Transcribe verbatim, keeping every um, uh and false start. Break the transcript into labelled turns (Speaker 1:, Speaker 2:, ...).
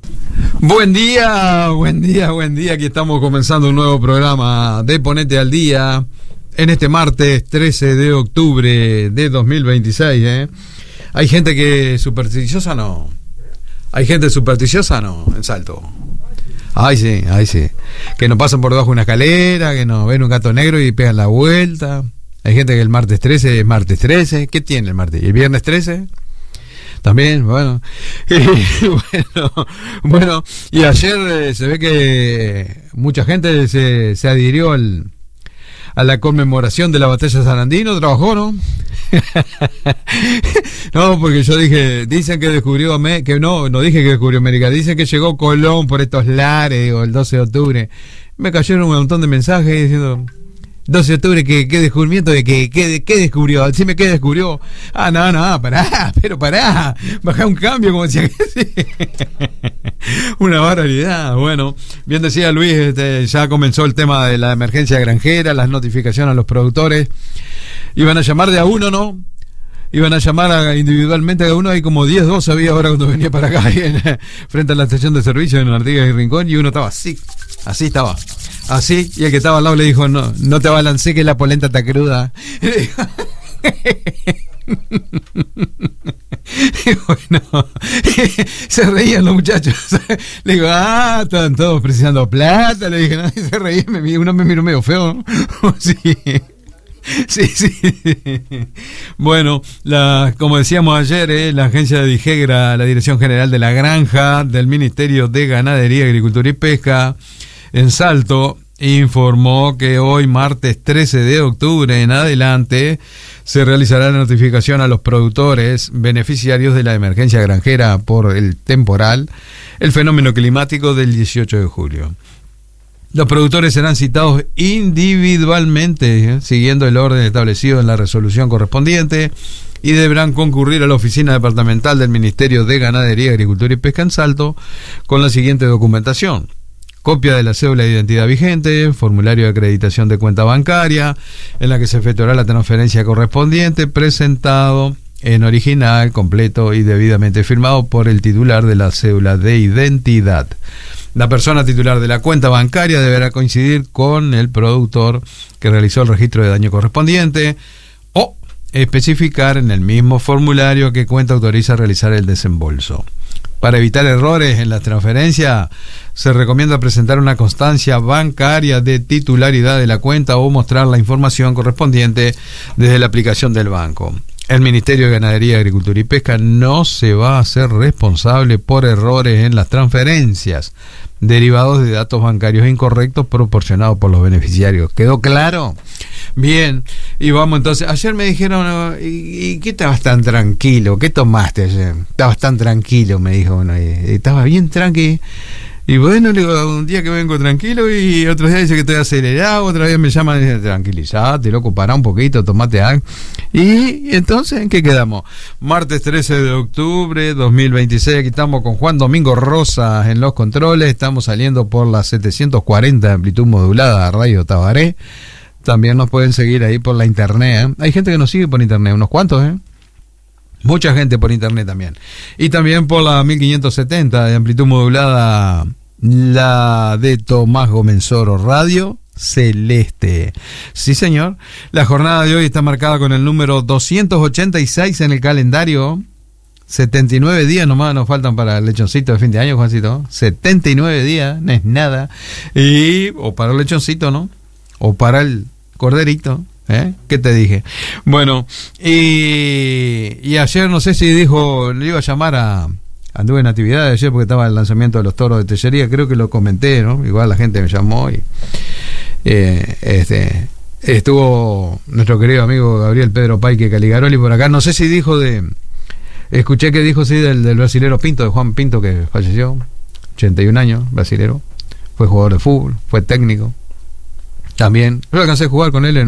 Speaker 1: Buen día, buen día, buen día. Aquí estamos comenzando un nuevo programa de Ponete al Día en este martes trece de octubre de dos mil veintiséis. ¿eh? Hay gente que es supersticiosa, no. Hay gente supersticiosa, no, en Salto. Ay, sí, ay, sí. Que no pasan por debajo de una escalera, que no ven un gato negro y pegan la vuelta. Hay gente que el martes trece es martes trece. ¿Qué tiene el martes? ¿Y el viernes trece? También, bueno. Y, bueno, bueno, y ayer eh, se ve que mucha gente se, se adhirió al, a la conmemoración de la batalla de Sarandino. ¿Trabajó, no? No, porque yo dije, dicen que descubrió América, que no, no dije que descubrió América, dicen que llegó Colón por estos lares, digo, el doce de octubre. Me cayeron un montón de mensajes diciendo... doce de octubre, ¿qué, qué descubrimiento de qué, qué, qué descubrió? Decime qué descubrió. Ah, no, no, pará, pero pará, bajá un cambio, como decía que sí. Una barbaridad. Bueno, bien decía Luis, este, ya comenzó el tema de la emergencia granjera, las notificaciones a los productores. Iban a llamar de a uno, ¿no? Iban a llamar a, individualmente a uno, hay como diez, doce había ahora cuando venía para acá, en, frente a la estación de servicio en Artigas y Rincón, y uno estaba así, así estaba. Así, y el que estaba al lado le dijo, no, no te abalancé que la polenta está cruda. Y bueno, se reían los muchachos. Le digo, ah, están todos precisando plata. Le dije, no, y se reían, me, uno me miró medio feo. Sí. Sí, sí. Bueno, la, como decíamos ayer, eh, la agencia de Dijegra, la Dirección General de la Granja del Ministerio de Ganadería, Agricultura y Pesca en Salto, informó que hoy, martes trece de octubre en adelante, se realizará la notificación a los productores beneficiarios de la emergencia granjera por el temporal, el fenómeno climático del dieciocho de julio. Los productores serán citados individualmente, ¿eh? siguiendo el orden establecido en la resolución correspondiente, y deberán concurrir a la oficina departamental del Ministerio de Ganadería, Agricultura y Pesca en Salto con la siguiente documentación: copia de la cédula de identidad vigente, formulario de acreditación de cuenta bancaria, en la que se efectuará la transferencia correspondiente, presentado en original, completo y debidamente firmado por el titular de la cédula de identidad. La persona titular de la cuenta bancaria deberá coincidir con el productor que realizó el registro de daño correspondiente o especificar en el mismo formulario qué cuenta autoriza a realizar el desembolso. Para evitar errores en la transferencia, se recomienda presentar una constancia bancaria de titularidad de la cuenta o mostrar la información correspondiente desde la aplicación del banco. El Ministerio de Ganadería, Agricultura y Pesca no se va a hacer responsable por errores en las transferencias derivados de datos bancarios incorrectos proporcionados por los beneficiarios. ¿Quedó claro? Bien, y vamos entonces. Ayer me dijeron, ¿y, y qué estabas tan tranquilo? ¿Qué tomaste ayer? Estabas tan tranquilo, me dijo. Bueno, estaba bien tranqui. Y bueno, le digo, un día que vengo tranquilo y otro día dice que estoy acelerado, otra vez me llaman y dicen, tranquilizate, loco, pará un poquito, tomate algo. Y, y entonces, ¿en qué quedamos? Martes trece de octubre dos mil veintiséis, aquí estamos con Juan Domingo Rosas en los controles, estamos saliendo por las setecientos cuarenta de amplitud modulada, Radio Tabaré. También nos pueden seguir ahí por la internet, ¿eh? Hay gente que nos sigue por internet, unos cuantos, ¿eh? Mucha gente por internet también. Y también por la mil quinientos setenta de amplitud modulada, la de Tomás Gomenzoro, Radio Celeste. Sí, señor. La jornada de hoy está marcada con el número doscientos ochenta y seis en el calendario. setenta y nueve días nomás nos faltan para el lechoncito de fin de año, Juancito. setenta y nueve días, no es nada. Y o para el lechoncito, ¿no? O para el corderito. ¿Eh? ¿Qué te dije? Bueno, y, y ayer no sé si dijo, le iba a llamar a... Anduve en actividad ayer porque estaba el lanzamiento de los toros de Tellería, creo que lo comenté, ¿no? Igual la gente me llamó y... Eh, este estuvo nuestro querido amigo Gabriel Pedro Paique Caligaroli por acá, no sé si dijo de... Escuché que dijo, sí, del, del brasilero Pinto, de Juan Pinto, que falleció, ochenta y un años, brasilero, fue jugador de fútbol, fue técnico. También, yo alcancé a jugar con él en